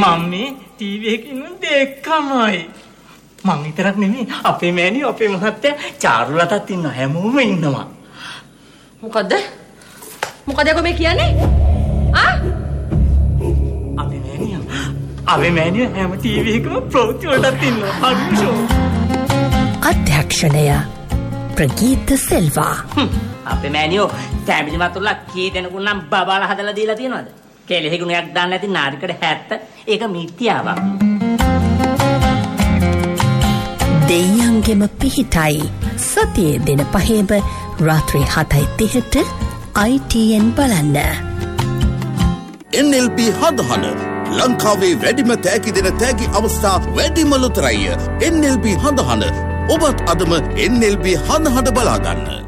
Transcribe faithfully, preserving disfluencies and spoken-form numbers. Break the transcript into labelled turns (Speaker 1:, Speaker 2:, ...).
Speaker 1: මම මේ ටීවී එකේ ඉන්න දෙකමයි. මං විතරක් නෙමෙයි අපේ මෑණියෝ අපේ මහත්තයා චාරුලතත් ඉන්න හැමෝම ඉන්නවා.
Speaker 2: මොකද්ද? මොකද යකෝ මේ කියන්නේ? ආ?
Speaker 1: අපේ මෑණියෝ අපේ මෑණියෝ හැම ටීවී එකම ප්‍රවෘත්ති වලටත් ඉන්නවා. අනුෂෝ.
Speaker 3: අධ්‍යක්ෂණය ප්‍රගීත සෙල්වා.
Speaker 4: අපේ මෑණියෝ ෆැමිලි මතුල්ලා කී දෙනෙකුට නම් බබාලා හදලා දීලා තියෙනවද? කෙලෙහි ගුණයක් දාන්න නැති නාරිකඩ හැත්ත ඒක මිත්‍යාවක්.
Speaker 3: දෙයියන්ගෙම පිහිටයි සතියේ දින පහේම රාත්‍රී හතයි තිහට I T N බලන්න.
Speaker 5: N L B හඳහන ලංකාවේ වැඩිම තෑගි දෙන තෑගි අවස්ථා වැඩිම ලොතරැය. N L B හඳහන ඔබත් අදම N L B හඳහන බලාගන්න.